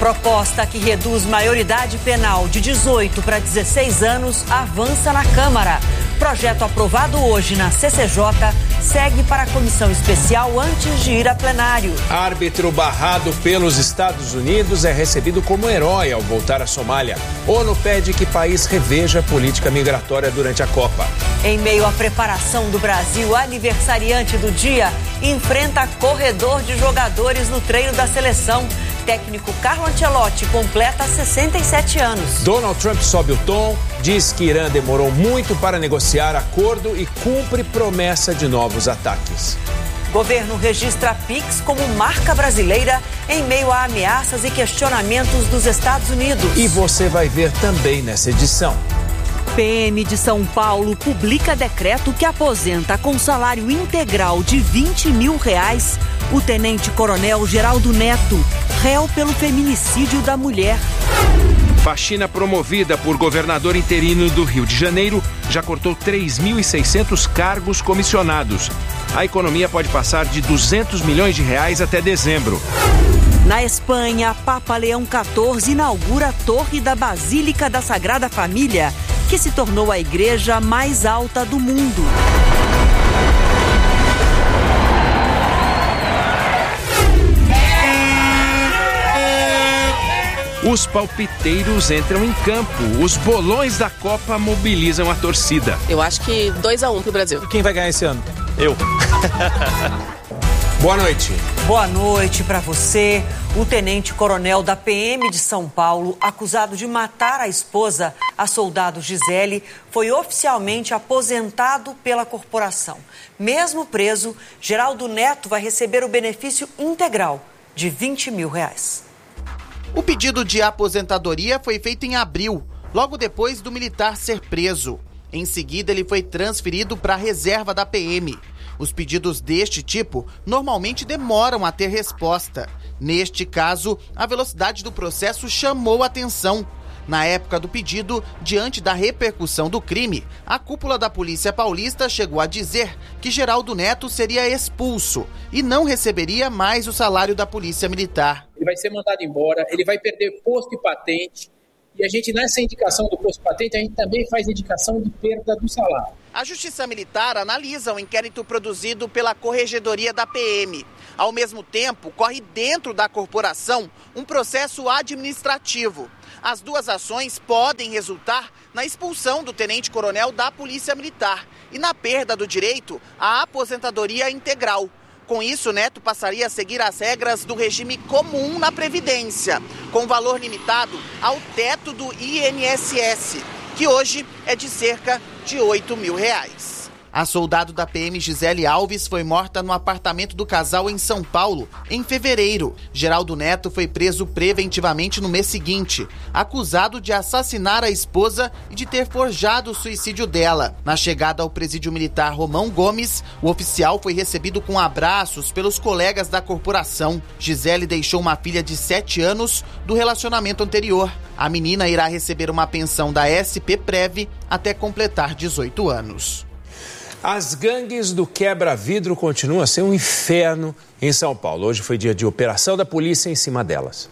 Proposta que reduz maioridade penal de 18 para 16 anos avança na Câmara. Projeto aprovado hoje na CCJ segue para a comissão especial antes de ir a plenário. Árbitro barrado pelos Estados Unidos é recebido como herói ao voltar à Somália. ONU pede que país reveja a política migratória durante a Copa. Em meio à preparação do Brasil, aniversariante do dia enfrenta corredor de jogadores no treino da seleção. Técnico Carlo Ancelotti completa 67 anos. Donald Trump sobe o tom, diz que Irã demorou muito para negociar acordo e cumpre promessa de novos ataques. Governo registra Pix como marca brasileira em meio a ameaças e questionamentos dos Estados Unidos. E você vai ver também nessa edição. PM de São Paulo publica decreto que aposenta com salário integral de R$20 mil o tenente-coronel Geraldo Neto, réu pelo feminicídio da mulher. Faxina promovida por governador interino do Rio de Janeiro já cortou 3.600 cargos comissionados. A economia pode passar de R$200 milhões até dezembro. Na Espanha, Papa Leão XIV inaugura a Torre da Basílica da Sagrada Família, que se tornou a igreja mais alta do mundo. Os palpiteiros entram em campo. Os bolões da Copa mobilizam a torcida. Eu acho que 2-1 pro Brasil. Quem vai ganhar esse ano? Eu. Boa noite. Boa noite para você. O tenente-coronel da PM de São Paulo, acusado de matar a esposa, a soldado Gisele, foi oficialmente aposentado pela corporação. Mesmo preso, Geraldo Neto vai receber o benefício integral de R$20 mil. O pedido de aposentadoria foi feito em abril, logo depois do militar ser preso. Em seguida, ele foi transferido para a reserva da PM. Os pedidos deste tipo normalmente demoram a ter resposta. Neste caso, a velocidade do processo chamou atenção. Na época do pedido, diante da repercussão do crime, a cúpula da Polícia Paulista chegou a dizer que Geraldo Neto seria expulso e não receberia mais o salário da Polícia Militar. Ele vai ser mandado embora, ele vai perder posto e patente. E a gente, nessa indicação do posto e patente, a gente também faz indicação de perda do salário. A Justiça Militar analisa o inquérito produzido pela Corregedoria da PM. Ao mesmo tempo, corre dentro da corporação um processo administrativo. As duas ações podem resultar na expulsão do tenente-coronel da Polícia Militar e na perda do direito à aposentadoria integral. Com isso, Neto passaria a seguir as regras do regime comum na Previdência, com valor limitado ao teto do INSS, que hoje é de cerca de R$8 mil. A soldado da PM Gisele Alves foi morta no apartamento do casal em São Paulo, em fevereiro. Geraldo Neto foi preso preventivamente no mês seguinte, acusado de assassinar a esposa e de ter forjado o suicídio dela. Na chegada ao presídio militar Romão Gomes, o oficial foi recebido com abraços pelos colegas da corporação. Gisele deixou uma filha de 7 anos do relacionamento anterior. A menina irá receber uma pensão da SP-Prev até completar 18 anos. As gangues do quebra-vidro continuam a ser um inferno em São Paulo. Hoje foi dia de operação da polícia em cima delas.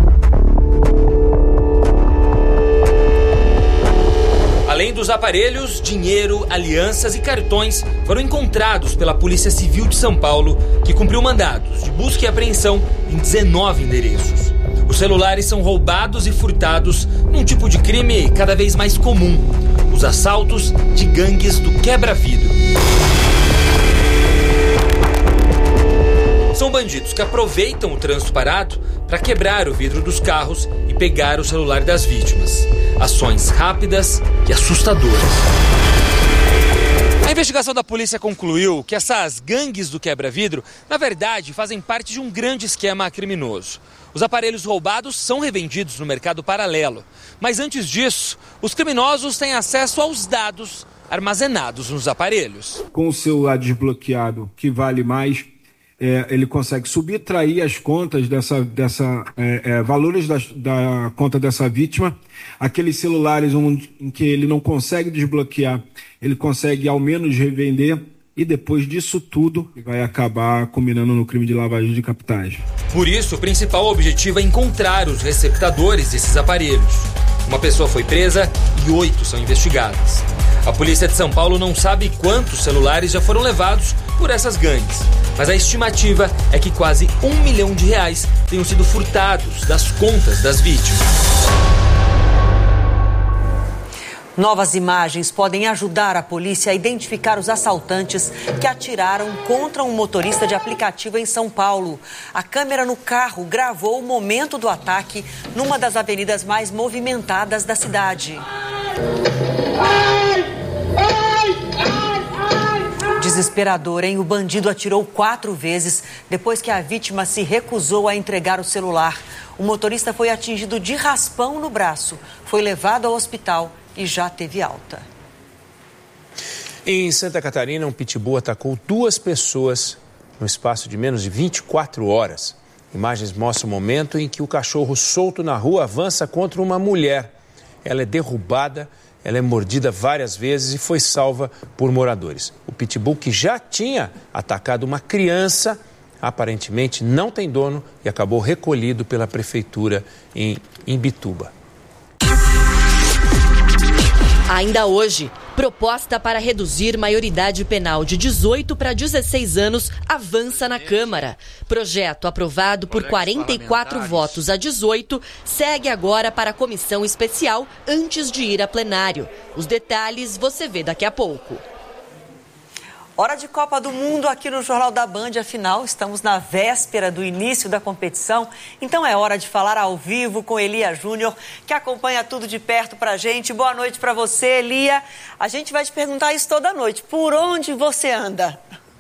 Além dos aparelhos, dinheiro, alianças e cartões foram encontrados pela Polícia Civil de São Paulo, que cumpriu mandados de busca e apreensão em 19 endereços. Os celulares são roubados e furtados num tipo de crime cada vez mais comum: os assaltos de gangues do quebra-vidro. São bandidos que aproveitam o trânsito parado para quebrar o vidro dos carros e pegar o celular das vítimas. Ações rápidas e assustadoras. A investigação da polícia concluiu que essas gangues do quebra-vidro, na verdade, fazem parte de um grande esquema criminoso. Os aparelhos roubados são revendidos no mercado paralelo. Mas antes disso, os criminosos têm acesso aos dados armazenados nos aparelhos. Com o celular desbloqueado, que vale mais, ele consegue subtrair as contas valores da conta dessa vítima. Aqueles celulares em que ele não consegue desbloquear, ele consegue ao menos revender e depois disso tudo vai acabar culminando no crime de lavagem de capitais. Por isso, o principal objetivo é encontrar os receptadores desses aparelhos. Uma pessoa foi presa e 8 são investigadas. A polícia de São Paulo não sabe quantos celulares já foram levados por essas gangues, mas a estimativa é que quase R$1 milhão tenham sido furtados das contas das vítimas. Novas imagens podem ajudar a polícia a identificar os assaltantes que atiraram contra um motorista de aplicativo em São Paulo. A câmera no carro gravou o momento do ataque numa das avenidas mais movimentadas da cidade. Desesperador, hein? O bandido atirou 4 vezes depois que a vítima se recusou a entregar o celular. O motorista foi atingido de raspão no braço, foi levado ao hospital e já teve alta. Em Santa Catarina, um pitbull atacou 2 pessoas no espaço de menos de 24 horas. Imagens mostram o momento em que o cachorro solto na rua avança contra uma mulher. Ela é derrubada, ela é mordida várias vezes e foi salva por moradores. O pitbull, que já tinha atacado uma criança, aparentemente não tem dono e acabou recolhido pela prefeitura em Imbituba. Ainda hoje, proposta para reduzir maioridade penal de 18 para 16 anos avança na Câmara. Projeto aprovado por 44 votos a 18 segue agora para a comissão especial antes de ir a plenário. Os detalhes você vê daqui a pouco. Hora de Copa do Mundo aqui no Jornal da Band, afinal, estamos na véspera do início da competição, então é hora de falar ao vivo com Elia Júnior, que acompanha tudo de perto pra gente. Boa noite pra você, Elia. A gente vai te perguntar isso toda noite, por onde você anda?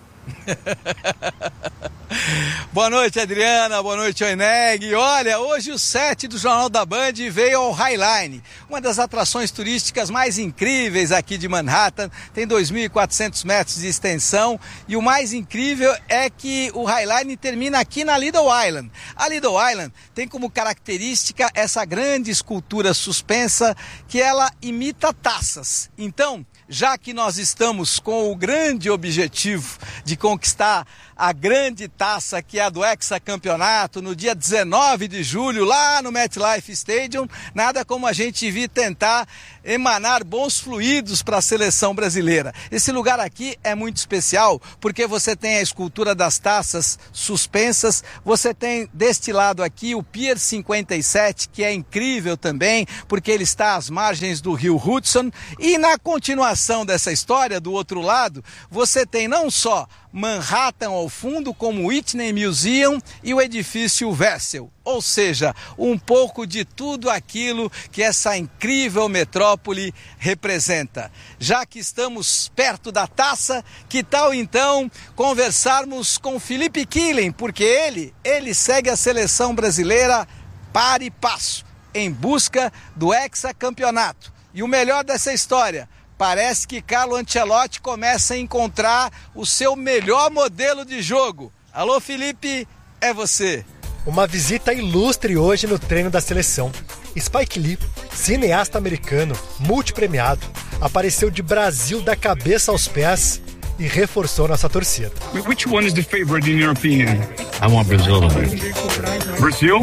Boa noite, Adriana, boa noite, Oineg. Olha, hoje o set do Jornal da Band veio ao Highline, uma das atrações turísticas mais incríveis aqui de Manhattan. Tem 2.400 metros de extensão e o mais incrível é que o Highline termina aqui na Lido Island. A Lido Island tem como característica essa grande escultura suspensa que ela imita taças. Então, já que nós estamos com o grande objetivo de conquistar a grande taça que é a do hexacampeonato no dia 19 de julho lá no MetLife Stadium, nada como a gente vir tentar emanar bons fluidos para a seleção brasileira. Esse lugar aqui é muito especial porque você tem a escultura das taças suspensas, você tem deste lado aqui o Pier 57, que é incrível também porque ele está às margens do rio Hudson, e na continuação dessa história, do outro lado, você tem não só Manhattan ao fundo, como o Whitney Museum e o edifício Vessel, ou seja, um pouco de tudo aquilo que essa incrível metrópole representa. Já que estamos perto da taça, que tal então conversarmos com Felipe Killen, porque ele segue a seleção brasileira para e passo, em busca do hexacampeonato. E o melhor dessa história, parece que Carlo Ancelotti começa a encontrar o seu melhor modelo de jogo. Alô, Felipe, é você. Uma visita ilustre hoje no treino da seleção. Spike Lee, cineasta americano, multipremiado, apareceu de Brasil da cabeça aos pés e reforçou nossa torcida. Which one is the favorite in your opinion? I want Brazil to win. Brazil?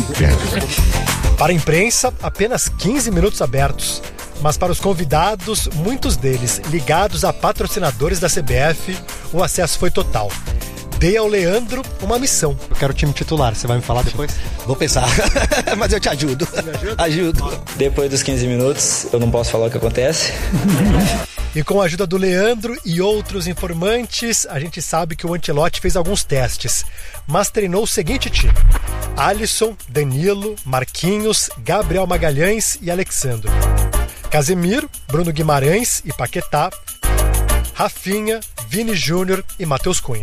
Yes. Para a imprensa, apenas 15 minutos abertos. Mas para os convidados, muitos deles ligados a patrocinadores da CBF, o acesso foi total. Dei ao Leandro uma missão. Eu quero o time titular, você vai me falar depois? Vou pensar, mas eu te ajudo. Ajudo. Depois dos 15 minutos, eu não posso falar o que acontece. E com a ajuda do Leandro e outros informantes, a gente sabe que o Ancelotti fez alguns testes, mas treinou o seguinte time: Alisson, Danilo, Marquinhos, Gabriel Magalhães e Alexandro. Casemiro, Bruno Guimarães e Paquetá, Rafinha, Vini Júnior e Matheus Cunha.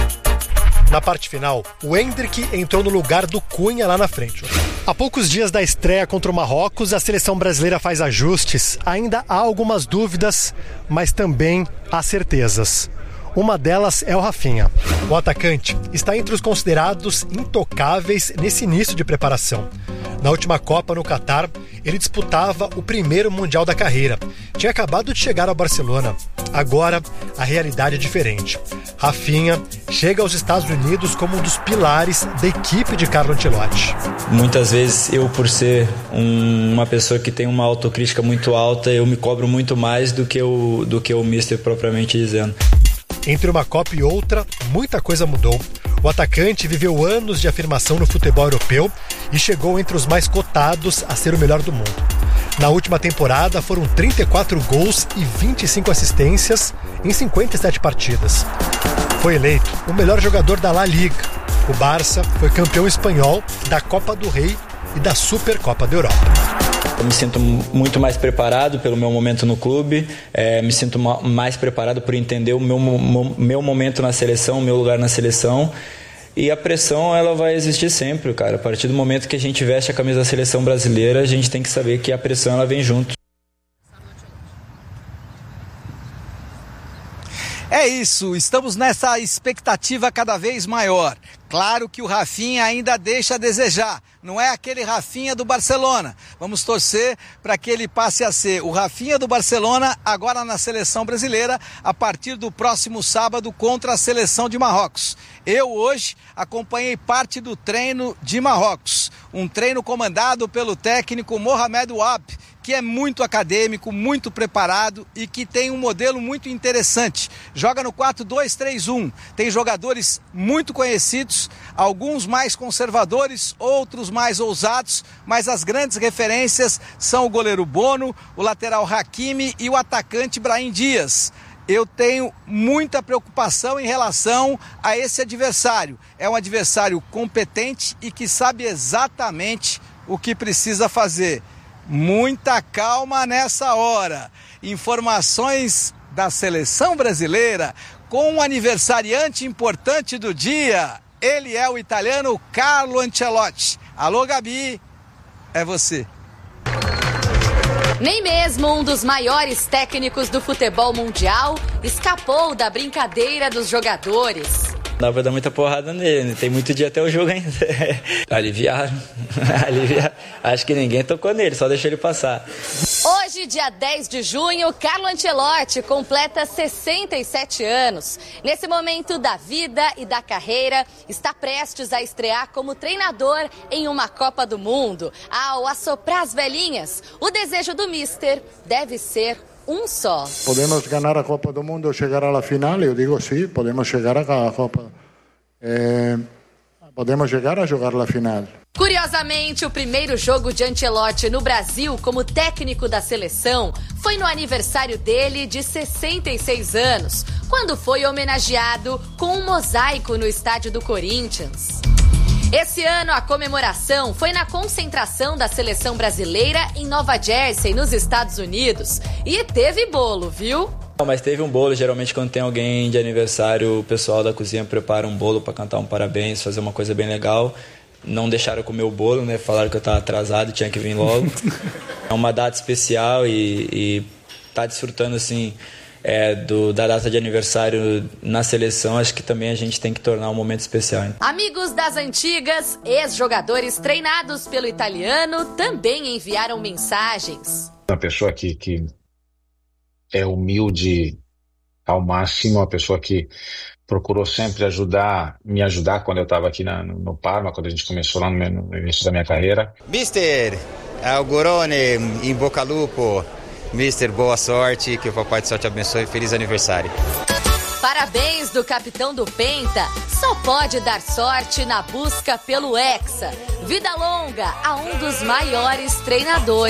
Na parte final, o Endrick entrou no lugar do Cunha lá na frente. Há poucos dias da estreia contra o Marrocos, a seleção brasileira faz ajustes. Ainda há algumas dúvidas, mas também há certezas. Uma delas é o Rafinha. O atacante está entre os considerados intocáveis nesse início de preparação. Na última Copa no Catar, ele disputava o primeiro Mundial da carreira. Tinha acabado de chegar ao Barcelona. Agora, a realidade é diferente. Rafinha chega aos Estados Unidos como um dos pilares da equipe de Carlo Ancelotti. Muitas vezes eu, por ser uma pessoa que tem uma autocrítica muito alta, eu me cobro muito mais do que o mister propriamente dizendo. Entre uma Copa e outra, muita coisa mudou. O atacante viveu anos de afirmação no futebol europeu e chegou entre os mais cotados a ser o melhor do mundo. Na última temporada foram 34 gols e 25 assistências em 57 partidas. Foi eleito o melhor jogador da La Liga. O Barça foi campeão espanhol da Copa do Rei e da Supercopa da Europa. Eu me sinto muito mais preparado pelo meu momento no clube, me sinto mais preparado por entender o meu momento na seleção, o meu lugar na seleção. E a pressão, ela vai existir sempre, cara. A partir do momento que a gente veste a camisa da seleção brasileira, a gente tem que saber que a pressão, ela vem junto. É isso, estamos nessa expectativa cada vez maior. Claro que o Rafinha ainda deixa a desejar, não é aquele Rafinha do Barcelona. Vamos torcer para que ele passe a ser o Rafinha do Barcelona agora na seleção brasileira, a partir do próximo sábado contra a seleção de Marrocos. Eu hoje acompanhei parte do treino de Marrocos, um treino comandado pelo técnico Mohamed Ouab, que é muito acadêmico, muito preparado e que tem um modelo muito interessante. Joga no 4-2-3-1, tem jogadores muito conhecidos, alguns mais conservadores, outros mais ousados, mas as grandes referências são o goleiro Bono, o lateral Hakimi e o atacante Brahim Dias. Eu tenho muita preocupação em relação a esse adversário. É um adversário competente e que sabe exatamente o que precisa fazer. Muita calma nessa hora. Informações da seleção brasileira com um aniversariante importante do dia. Ele é o italiano Carlo Ancelotti. Alô, Gabi, é você. Nem mesmo um dos maiores técnicos do futebol mundial escapou da brincadeira dos jogadores. Dá pra dar muita porrada nele, tem muito dia até o jogo ainda. Aliviaram. Acho que ninguém tocou nele, só deixou ele passar. Hoje, dia 10 de junho, Carlo Ancelotti completa 67 anos. Nesse momento da vida e da carreira, está prestes a estrear como treinador em uma Copa do Mundo. Ao assoprar as velhinhas, o desejo do mister deve ser um só. Podemos ganhar a Copa do Mundo, chegar à final? Eu digo sim, podemos chegar à Copa. Podemos chegar a jogar a final. Curiosamente, o primeiro jogo de Ancelotti no Brasil como técnico da seleção foi no aniversário dele de 66 anos, quando foi homenageado com um mosaico no estádio do Corinthians. Esse ano, a comemoração foi na concentração da seleção brasileira em Nova Jersey, nos Estados Unidos. E teve bolo, viu? Mas teve um bolo, geralmente quando tem alguém de aniversário, o pessoal da cozinha prepara um bolo para cantar um parabéns, fazer uma coisa bem legal. Não deixaram eu comer o bolo, né? Falaram que eu estava atrasado e tinha que vir logo. É uma data especial e tá desfrutando, assim, da data de aniversário na seleção, acho que também a gente tem que tornar um momento especial. Hein? Amigos das antigas, ex-jogadores treinados pelo italiano também enviaram mensagens. Uma pessoa que é humilde ao máximo, uma pessoa que procurou sempre me ajudar quando eu estava aqui no Parma, quando a gente começou lá no início da minha carreira. Mister, augurone, in bocca al lupo. Mister, boa sorte, que o Papai do Céu te abençoe, feliz aniversário. Parabéns do capitão do Penta, só pode dar sorte na busca pelo Hexa. Vida longa a um dos maiores treinadores